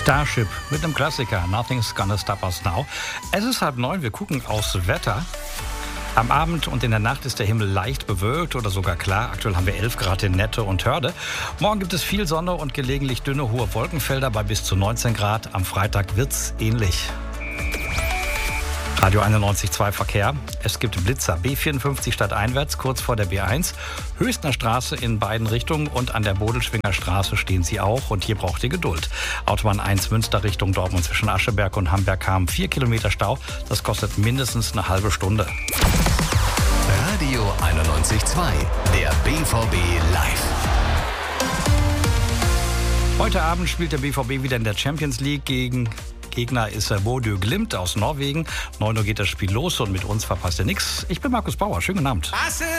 Starship mit einem Klassiker, Nothing's Gonna Stop Us Now. Es ist 8:30, wir gucken aufs Wetter. Am Abend und in der Nacht ist der Himmel leicht bewölkt oder sogar klar. Aktuell haben wir 11 Grad in Nette und Hörde. Morgen gibt es viel Sonne und gelegentlich dünne, hohe Wolkenfelder bei bis zu 19 Grad. Am Freitag wird's ähnlich. Radio 91.2 Verkehr. Es gibt Blitzer. B54 stadteinwärts, kurz vor der B1. Höchstner Straße in beiden Richtungen und an der Bodelschwinger Straße stehen sie auch. Und hier braucht ihr Geduld. Autobahn 1 Münster Richtung Dortmund zwischen Ascheberg und Hamberg haben 4 Kilometer Stau. Das kostet mindestens eine halbe Stunde. Radio 91.2, der BVB live. Heute Abend spielt der BVB wieder in der Champions League Gegner ist Bodø Glimt aus Norwegen. 9 Uhr geht das Spiel los und mit uns verpasst ihr nichts. Ich bin Markus Bauer. Schönen guten Abend.